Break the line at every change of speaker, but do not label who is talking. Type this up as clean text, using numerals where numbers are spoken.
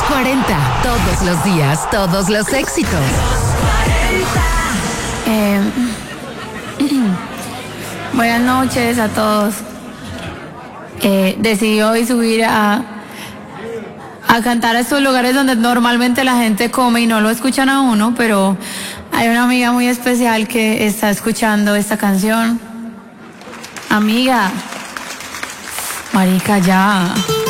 40, todos los días, todos los éxitos.
Buenas noches a todos. Decidí hoy subir a cantar a estos lugares donde normalmente la gente come y no lo escuchan a uno, pero hay una amiga muy especial que está escuchando esta canción. Amiga, marica, ya.